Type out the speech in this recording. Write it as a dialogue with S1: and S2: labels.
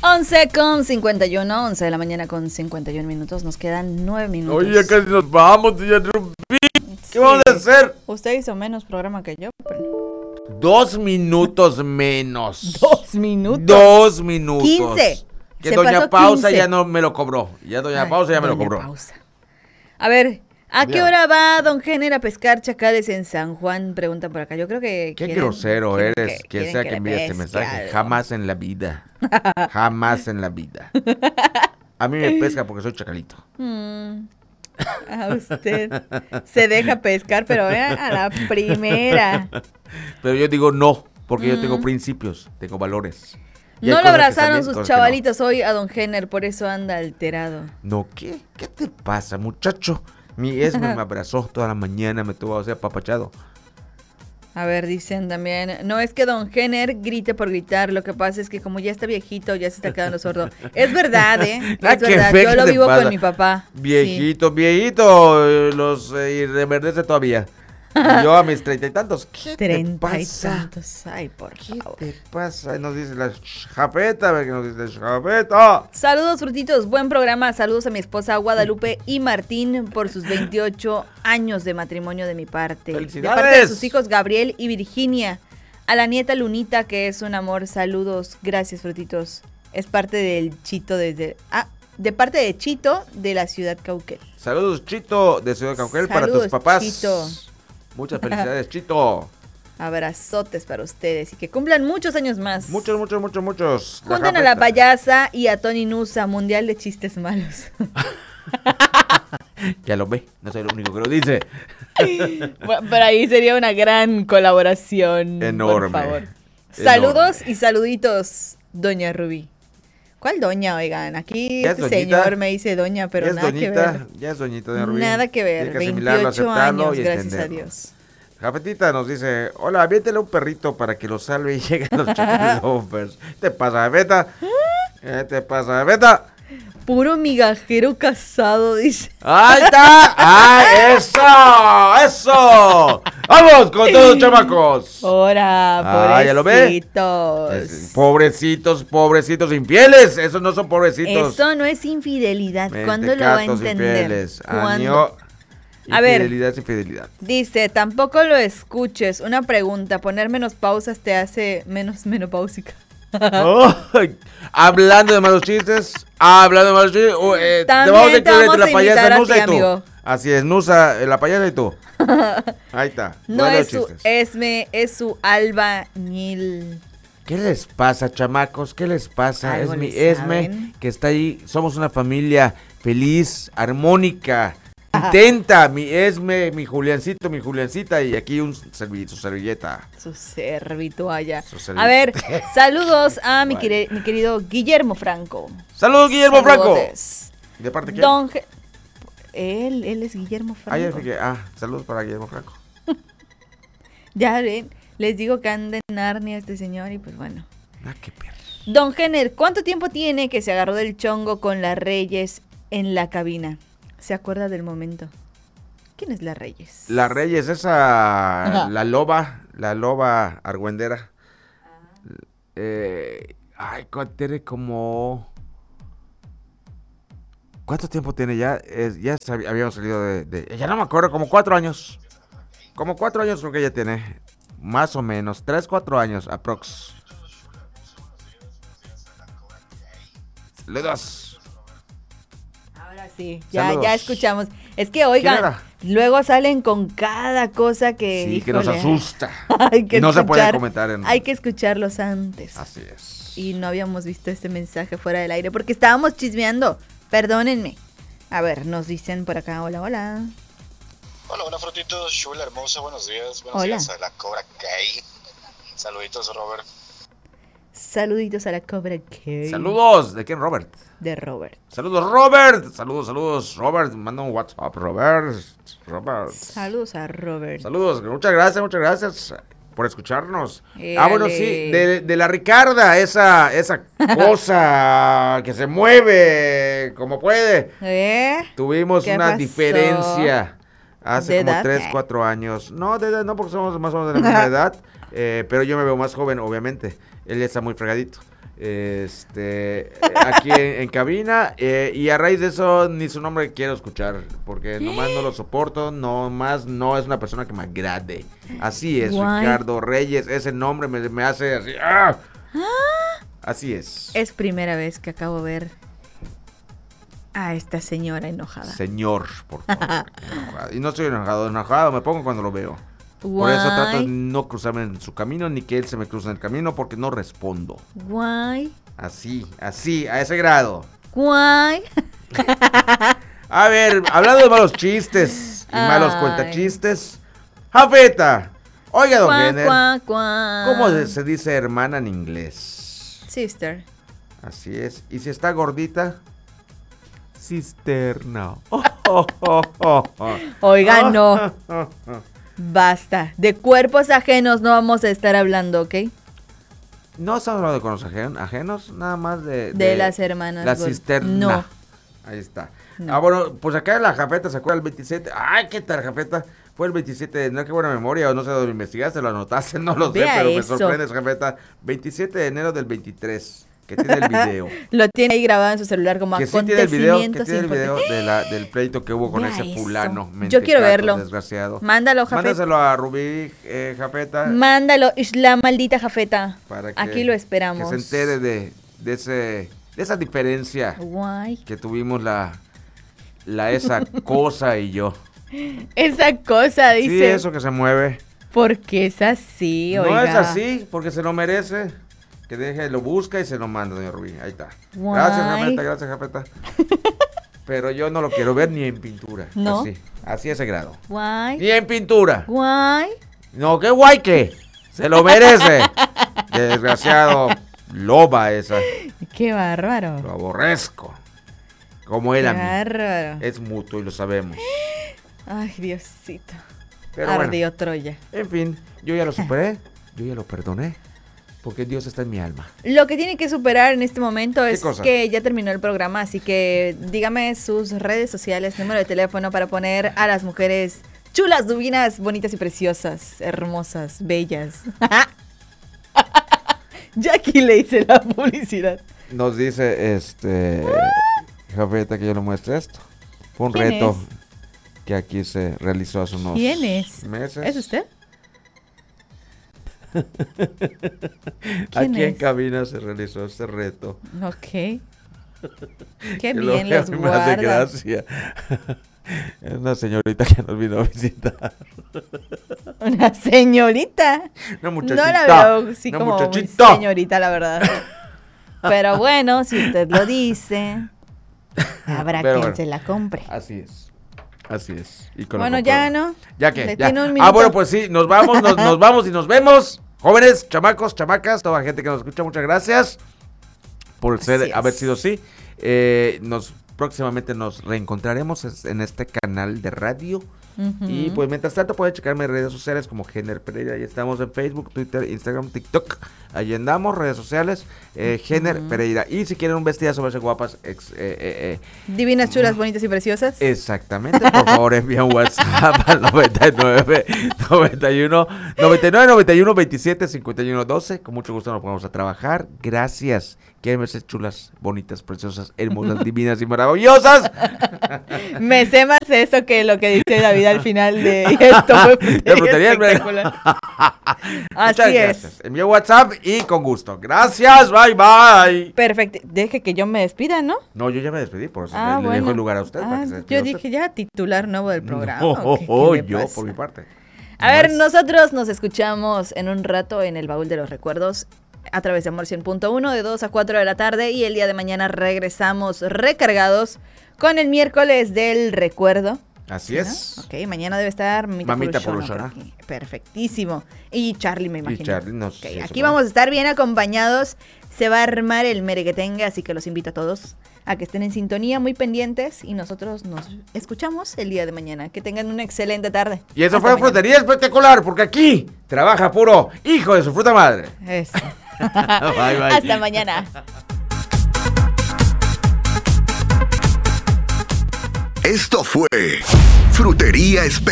S1: 11:51, 11 de la mañana con 51 minutos. Nos quedan 9 minutos.
S2: Oye, ya casi nos vamos, ya Rubí. ¿Qué vamos a hacer?
S1: Usted hizo menos programa que yo. Pero...
S2: 2 minutos menos.
S1: 2 minutos.
S2: 2 minutos.
S1: 15.
S2: Que
S1: Se
S2: doña
S1: pasó
S2: Pausa
S1: 15.
S2: ya no me lo cobró. Ya doña Pausa ya me lo
S1: Doña
S2: cobró.
S1: Pausa. A ver, ¿a qué
S2: Bien.
S1: hora va don Géner a pescar chacales en San Juan? Preguntan por acá. Yo creo que
S2: Qué
S1: quieren-
S2: grosero
S1: quieren
S2: eres. Quien
S1: quieren
S2: sea que
S1: le
S2: envíe este
S1: pesque
S2: mensaje.
S1: algo.
S2: Jamás en la vida. Jamás en la vida. A mí me pesca porque soy chacalito.
S1: A usted se deja pescar, pero a la primera.
S2: Pero yo digo no, porque yo tengo principios, tengo valores. Y hay
S1: No lo
S2: cosas que
S1: abrazaron
S2: están bien,
S1: sus
S2: cosas que no.
S1: chavalitos hoy a don Géner, por eso anda alterado.
S2: No, ¿qué? ¿Qué te pasa, muchacho? Mi Esme me abrazó toda la mañana, me tuvo apapachado.
S1: A ver, dicen también, no es que don Géner grite por gritar, lo que pasa es que como ya está viejito, ya se está quedando sordo. Es verdad, ¿eh?
S2: Ah,
S1: Es
S2: qué
S1: verdad,
S2: fe
S1: yo
S2: que
S1: lo
S2: te
S1: vivo
S2: pasa.
S1: con mi papá.
S2: Viejito, viejito, los irreverdece todavía. Y yo a mis 30 y tantos, ¿qué te
S1: 30 y
S2: pasa?
S1: tantos, ay, por favor.
S2: ¿Qué te pasa? Y nos dice la chapeta, a ver qué nos dice la chapeta.
S1: Saludos, frutitos, buen programa. Saludos a mi esposa Guadalupe y Martín por sus 28 años de matrimonio de mi parte.
S2: ¡Felicidades!
S1: De parte de sus hijos Gabriel y Virginia. A la nieta Lunita, que es un amor. Saludos, gracias, frutitos. Es parte del Chito desde... de parte de Chito de la ciudad Cauquel.
S2: Saludos, Chito, de Ciudad Cauquel, para tus
S1: Saludos,
S2: papás.
S1: Chito.
S2: Muchas felicidades, Chito.
S1: Abrazotes para ustedes y que cumplan muchos años más.
S2: Muchos.
S1: Junten a la payasa y a Tony Nusa, mundial de chistes malos.
S2: Ya lo ve, no soy el único que lo dice.
S1: Bueno, pero ahí sería una gran colaboración.
S2: Enorme.
S1: Por favor.
S2: Enorme.
S1: Saludos y saluditos, doña Rubí. ¿Cuál doña? Oigan, aquí
S2: Ya
S1: este
S2: es doñita.
S1: señor me dice doña, pero
S2: ya es
S1: nada
S2: doñita,
S1: que ver.
S2: ya es doñita de Rubí.
S1: Nada que ver.
S2: Tiene que asimilarlo,
S1: 28
S2: aceptarlo
S1: años,
S2: y
S1: gracias a
S2: entenderlo.
S1: Dios.
S2: Jafetita nos dice, hola, aviéntele un perrito para que lo salve y lleguen los Chacallovers. ¿Qué te pasa, Jafeta? ¿Qué te pasa, Jafeta?
S1: Puro migajero casado, dice.
S2: ¡Ahí está! ¡Ah, eso! ¡Vamos con todos los chamacos!
S1: Ahora,
S2: ¿ya lo ve?
S1: pobrecitos.
S2: Pobrecitos infieles. Esos no son pobrecitos.
S1: Eso no es infidelidad. ¿Cuándo lo va a
S2: Mentecatos
S1: entender?
S2: infieles.
S1: ¿Cuándo?
S2: Año,
S1: A ver.
S2: infidelidad es infidelidad.
S1: Dice, tampoco lo escuches. Una pregunta, ¿poner menos pausas te hace menos menopáusica?
S2: Ay, hablando de malos chistes, te vamos a
S1: También te
S2: incluir
S1: vamos
S2: entre la
S1: a
S2: payasa
S1: invitar a
S2: Nusa
S1: ti,
S2: y tú.
S1: amigo.
S2: Así es, Nusa, la payasa y tú. Ahí está.
S1: No
S2: de
S1: es
S2: los
S1: su
S2: chistes.
S1: Esme, es su albañil.
S2: ¿Qué les pasa, chamacos? ¿Qué les pasa?
S1: Algo
S2: Es mi
S1: le
S2: Esme
S1: saben.
S2: que está ahí. Somos una familia feliz, armónica. Intenta, mi Esme, mi Juliancito, mi Juliancita y aquí su servilleta.
S1: Su servitualla.
S2: Su servilleta.
S1: A ver, saludos a mi,
S2: Bueno.
S1: mi querido Guillermo Franco.
S2: ¡Saludos, Guillermo Franco!
S1: Saludotes.
S2: ¿De parte de quién?
S1: Don él es Guillermo Franco.
S2: Saludos para Guillermo Franco.
S1: Ya ven, les digo que anda en Narnia este señor y pues bueno.
S2: Qué perro.
S1: Don Géner, ¿cuánto tiempo tiene que se agarró del chongo con las Reyes en la cabina? ¿Se acuerda del momento? ¿Quién es la Reyes?
S2: La Reyes, esa,
S1: Ajá.
S2: la loba argüendera. Tiene como... ¿Cuánto tiempo tiene ya? Habíamos salido ya no me acuerdo, como 4 años. Como 4 años creo que ella tiene. Más o menos, 3, 4 años, aprox. Saludos.
S1: Ahora sí,
S2: Saludos.
S1: ya escuchamos. Es que,
S2: ¿Quién
S1: oigan,
S2: era?
S1: luego salen con cada cosa que...
S2: Sí, que nos
S1: híjole,
S2: asusta.
S1: hay que
S2: Y no se puede
S1: escuchar-
S2: comentar en...
S1: Hay que escucharlos antes.
S2: Así es.
S1: Y no habíamos visto este mensaje fuera del aire porque estábamos chismeando. Perdónenme. A ver, nos dicen por acá, hola.
S3: Hola, frutitos, chula, hermosa, buenos días. Buenos
S1: Hola.
S3: días a la Cobra Kai. Saluditos, Robert.
S1: Saluditos a la Cobra Kai.
S2: Saludos. ¿De quién, Robert?
S1: De Robert.
S2: Saludos, Robert. Saludos, Robert. Manda un WhatsApp, Robert.
S1: Saludos a Robert.
S2: Saludos. Muchas gracias por escucharnos.
S1: Éale.
S2: Bueno, sí, de la Ricarda, esa cosa que se mueve como puede. Tuvimos
S1: ¿Qué
S2: una
S1: pasó?
S2: diferencia hace
S1: ¿De
S2: como
S1: edad?
S2: 3, 4 años. No, de edad no, porque somos más o menos de la misma edad. Pero yo me veo más joven, obviamente. Él ya está muy fregadito. Aquí en cabina, y a raíz de eso ni su nombre quiero escuchar, porque nomás no lo soporto, nomás no es una persona que me agrade. Así es,
S1: Guay.
S2: Ricardo Reyes, ese nombre me hace así. ¡Ah! Así es.
S1: Es primera vez que acabo de ver a esta señora enojada.
S2: Señor, por favor. Enojado. Y no estoy enojado me pongo cuando lo veo. Por eso trato de no cruzarme en su camino, ni que él se me cruce en el camino, porque no respondo.
S1: Guay.
S2: Así, a ese grado.
S1: Guay.
S2: A ver, hablando de malos chistes y malos
S1: Ay.
S2: cuentachistes. Jafeta, oiga, don
S1: Cuá,
S2: Jenner,
S1: cuá, cuá.
S2: ¿cómo se dice hermana en inglés?
S1: Sister.
S2: Así es. ¿Y si está gordita? Cisterna.
S1: Oiga, no. Basta. De cuerpos ajenos no vamos a estar hablando, ¿ok?
S2: No estamos hablando con los ajenos, nada más
S1: De las hermanas.
S2: la
S1: Gold.
S2: cisterna.
S1: No.
S2: Ahí está.
S1: No.
S2: Bueno, pues acá la Jafeta se acuerda el 27. Ay, ¿qué tal, Jafeta? Fue el 27 de enero, qué buena memoria, o no sé dónde investigaste, lo anotaste, no lo sé,
S1: Vea
S2: pero
S1: eso.
S2: me sorprendes, Jafeta. 27 de enero del 23, que tiene el video.
S1: Lo tiene ahí grabado en su celular como
S2: Que sí tiene el video, que
S1: acontecimientos
S2: tiene el video
S1: importantes.
S2: del pleito que hubo con
S1: Vea
S2: ese
S1: eso.
S2: fulano.
S1: Yo quiero
S2: mentecato,
S1: verlo.
S2: Desgraciado.
S1: Mándalo, Jafeta.
S2: Mándaselo a Rubí, Jafeta.
S1: Mándalo, la maldita Jafeta.
S2: Para que,
S1: Aquí lo esperamos.
S2: Que se entere de esa diferencia
S1: Guay.
S2: que tuvimos esa cosa y yo.
S1: Esa cosa, dice.
S2: Sí, eso que se mueve.
S1: Porque es así,
S2: No
S1: oiga.
S2: es así, porque se lo merece. Que deje, lo busca y se lo manda, doña Rubí. Ahí está.
S1: Guay.
S2: Gracias, Jafeta. Pero yo no lo quiero ver ni en pintura.
S1: ¿No?
S2: Así ese grado.
S1: Guay.
S2: Ni en pintura.
S1: Guay.
S2: No, qué guay que. Se lo merece. Desgraciado. Loba esa.
S1: Qué bárbaro.
S2: Lo aborrezco. Como él
S1: Qué
S2: a mí.
S1: bárbaro.
S2: Es mutuo y lo sabemos.
S1: Ay, Diosito.
S2: Pero
S1: Ardió
S2: bueno,
S1: Troya.
S2: en fin, yo ya lo superé. Yo ya lo perdoné. Porque Dios está en mi alma.
S1: Lo que tiene que superar en este momento es
S2: cosa?
S1: que ya terminó el programa, así que dígame sus redes sociales, número de teléfono para poner a las mujeres chulas, divinas, bonitas y preciosas, hermosas, bellas. Ya aquí le hice la publicidad.
S2: Nos dice Jafeta que yo le muestre esto. Fue un
S1: ¿Quién
S2: reto
S1: es?
S2: que aquí se realizó hace unos
S1: ¿Quién es?
S2: meses.
S1: ¿Es usted?
S2: Aquí en
S1: es?
S2: cabina se realizó este reto.
S1: Ok. Qué
S2: Que
S1: bien
S2: lo
S1: los
S2: que a mí me hace
S1: guarda.
S2: gracia. Es una señorita que nos vino a visitar.
S1: Una señorita.
S2: Una
S1: No
S2: muchachita.
S1: la veo así
S2: Una
S1: como muy
S2: muchachita.
S1: señorita, la verdad. Pero bueno, si usted lo dice, habrá
S2: Pero
S1: quien
S2: bueno.
S1: se la compre.
S2: Así es. Así es. Y con lo
S1: Bueno, ya,
S2: compruebo.
S1: ¿no?
S2: ¿Ya qué?
S1: Le
S2: Ya.
S1: tiene un minuto.
S2: Bueno, pues sí, nos vamos, nos vamos y nos vemos. Jóvenes, chamacos, chamacas, toda gente que nos escucha, muchas gracias por
S1: Así es.
S2: haber sido así. Próximamente nos reencontraremos en este canal de radio.
S1: Ujú.
S2: Y pues mientras tanto pueden checarme en redes sociales como Jenner Pereira. Ahí estamos en Facebook, Twitter, Instagram, TikTok. Ahí andamos, redes sociales, Jenner Pereira. Y si quieren un vestidazo verse guapas,
S1: Divinas, chulas, bonitas y preciosas.
S2: exactamente, por favor envía un WhatsApp al 99 27 51 12. Con mucho gusto nos ponemos a trabajar. Gracias. Quieren verse chulas, bonitas, preciosas, hermosas, divinas y maravillosas.
S1: Me sé más eso que lo que dice David al final de esto. Fue
S2: De frutería,
S1: espectacular. Así
S2: Muchas
S1: es.
S2: gracias. Envío WhatsApp y con gusto. Gracias, bye bye.
S1: Perfecto. Deje que yo me despida, ¿no?
S2: No, yo ya me despedí, por eso le
S1: Bueno.
S2: dejo el lugar a usted. para que se despida
S1: Yo
S2: usted.
S1: dije ya titular nuevo del programa.
S2: No,
S1: ¿o qué le
S2: yo
S1: pasa?
S2: por mi parte.
S1: A ver,
S2: Nomás.
S1: nosotros nos escuchamos en un rato en el baúl de los recuerdos a través de Amor 100.1 de 2 a 4 de la tarde y el día de mañana regresamos recargados con el miércoles del recuerdo.
S2: Así
S1: ¿no?
S2: es.
S1: Ok, mañana debe estar
S2: Mamita
S1: Pulushona
S2: Pulushona.
S1: por aquí. Perfectísimo. Y Charlie, me imagino.
S2: Charlie nos-
S1: Ok,
S2: sí,
S1: aquí
S2: supongo.
S1: vamos a estar bien acompañados. Se va a armar el merequetengue, así que los invito a todos a que estén en sintonía, muy pendientes. Y nosotros nos escuchamos el día de mañana. Que tengan una excelente tarde.
S2: Y eso
S1: Hasta
S2: fue
S1: mañana.
S2: Frutería Espectacular, porque aquí trabaja puro hijo de su fruta madre.
S1: Eso.
S2: Bye, bye.
S1: Hasta mañana.
S4: Esto fue Frutería Espectacular.